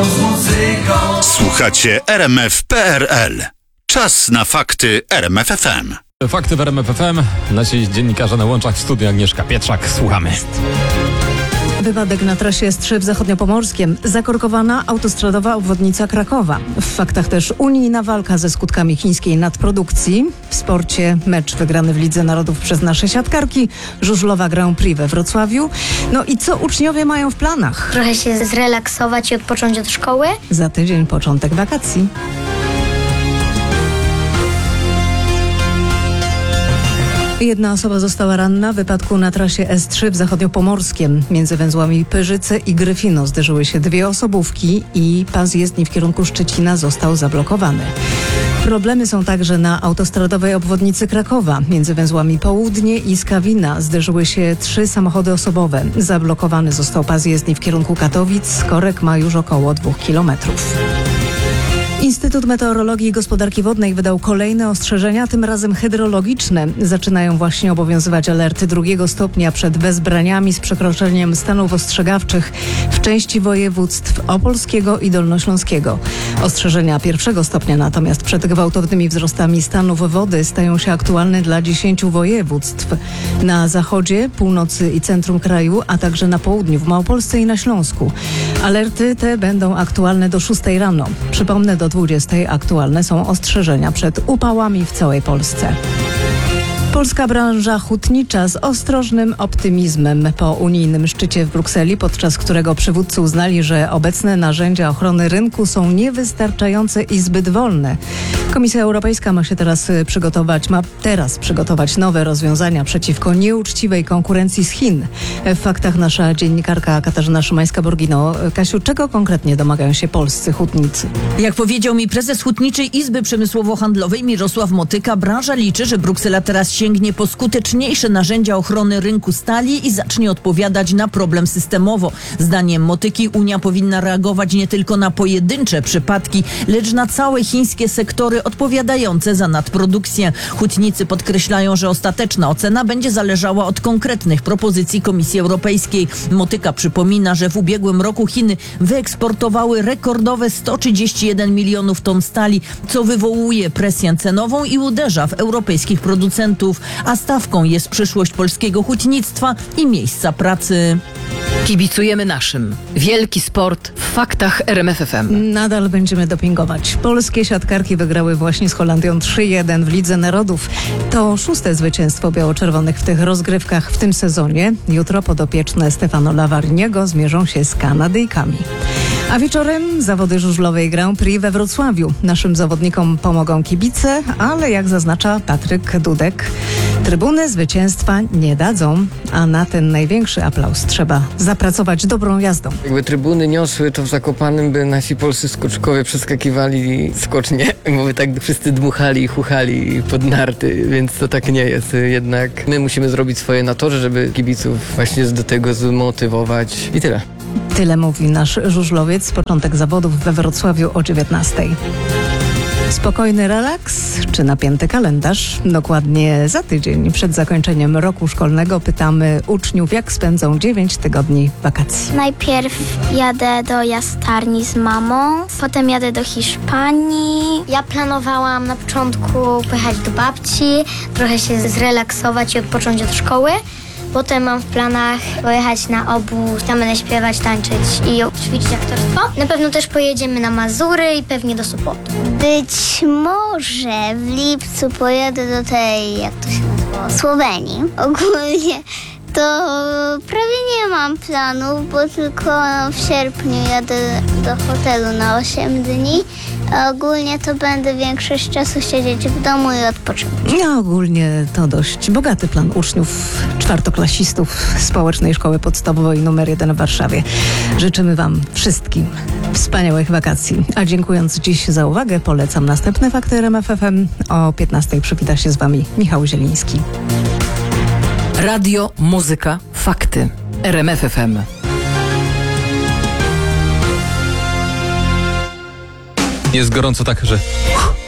z muzyką. Słuchacie RMF.pl. Czas na fakty RMF FM. Fakty w RMF FM. Nasi dziennikarze na łączach w studiu Agnieszka Pietrzak. Słuchamy. Wypadek na trasie S3 w Zachodniopomorskiem. Zakorkowana autostradowa obwodnica Krakowa. W faktach też unijna walka ze skutkami chińskiej nadprodukcji. W sporcie mecz wygrany w Lidze Narodów przez nasze siatkarki. Żużlowa Grand Prix we Wrocławiu. No i co uczniowie mają w planach? Trochę się zrelaksować i odpocząć od szkoły. Za tydzień początek wakacji. Jedna osoba została ranna w wypadku na trasie S3 w Zachodniopomorskiem. Między węzłami Pyrzyce i Gryfino zderzyły się dwie osobówki i pas jezdni w kierunku Szczecina został zablokowany. Problemy są także na autostradowej obwodnicy Krakowa. Między węzłami Południe i Skawina zderzyły się 3 samochody osobowe. Zablokowany został pas jezdni w kierunku Katowic. Korek ma już około 2 kilometrów. Instytut Meteorologii i Gospodarki Wodnej wydał kolejne ostrzeżenia, tym razem hydrologiczne. Zaczynają właśnie obowiązywać alerty 2 stopnia przed wezbraniami z przekroczeniem stanów ostrzegawczych w części województw opolskiego i dolnośląskiego. Ostrzeżenia 1 stopnia natomiast przed gwałtownymi wzrostami stanów wody stają się aktualne dla 10 województw. Na zachodzie, północy i centrum kraju, a także na południu, w Małopolsce i na Śląsku. Alerty te będą aktualne do 6 rano. Przypomnę, do 20 aktualne są ostrzeżenia przed upałami w całej Polsce. Polska branża hutnicza z ostrożnym optymizmem po unijnym szczycie w Brukseli, podczas którego przywódcy uznali, że obecne narzędzia ochrony rynku są niewystarczające i zbyt wolne. Komisja Europejska ma teraz przygotować nowe rozwiązania przeciwko nieuczciwej konkurencji z Chin. W faktach nasza dziennikarka Katarzyna Szymańska-Borgino. Kasiu, czego konkretnie domagają się polscy hutnicy? Jak powiedział mi prezes Hutniczej Izby Przemysłowo-Handlowej Mirosław Motyka, branża liczy, że Bruksela teraz sięgnie po skuteczniejsze narzędzia ochrony rynku stali i zacznie odpowiadać na problem systemowo. Zdaniem Motyki Unia powinna reagować nie tylko na pojedyncze przypadki, lecz na całe chińskie sektory odpowiadające za nadprodukcję. Hutnicy podkreślają, że ostateczna ocena będzie zależała od konkretnych propozycji Komisji Europejskiej. Motyka przypomina, że w ubiegłym roku Chiny wyeksportowały rekordowe 131 milionów ton stali, co wywołuje presję cenową i uderza w europejskich producentów, a stawką jest przyszłość polskiego hutnictwa i miejsca pracy. Kibicujemy naszym. Wielki sport w faktach RMF FM. Nadal będziemy dopingować. Polskie siatkarki wygrały właśnie z Holandią 3-1 w Lidze Narodów. To 6. zwycięstwo biało-czerwonych w tych rozgrywkach w tym sezonie. Jutro podopieczne Stefano Lavariniego zmierzą się z Kanadyjkami. A wieczorem zawody żużlowej Grand Prix we Wrocławiu. Naszym zawodnikom pomogą kibice, ale jak zaznacza Patryk Dudek, trybuny zwycięstwa nie dadzą, a na ten największy aplauz trzeba zapracować dobrą jazdą. Jakby trybuny niosły, to w Zakopanem by nasi polscy skoczkowie przeskakiwali skocznie, bo by tak wszyscy dmuchali i chuchali pod narty, więc to tak nie jest. Jednak my musimy zrobić swoje na torze, żeby kibiców właśnie do tego zmotywować i tyle. Tyle mówi nasz żużlowiec. Początek zawodów we Wrocławiu o 19:00. Spokojny relaks czy napięty kalendarz? Dokładnie za tydzień przed zakończeniem roku szkolnego pytamy uczniów, jak spędzą 9 tygodni wakacji. Najpierw jadę do Jastarni z mamą, potem jadę do Hiszpanii. Ja planowałam na początku pojechać do babci, trochę się zrelaksować i odpocząć od szkoły. Potem mam w planach pojechać na obóz, tam będę śpiewać, tańczyć i ćwiczyć aktorstwo. Na pewno też pojedziemy na Mazury i pewnie do Sopotu. Być może w lipcu pojadę do tej, jak to się nazywa, Słowenii. Ogólnie to prawie nie mam planów, bo tylko w sierpniu jadę do hotelu na 8 dni. A ogólnie to będę większość czasu siedzieć w domu i odpoczywać. No, ogólnie to dość bogaty plan uczniów czwartoklasistów Społecznej Szkoły Podstawowej nr 1 w Warszawie. Życzymy Wam wszystkim wspaniałych wakacji. A dziękując dziś za uwagę, polecam następne fakty RMF FM. O 15:00 przywita się z Wami Michał Zieliński. Radio, muzyka, fakty. RMF FM. Jest gorąco tak, że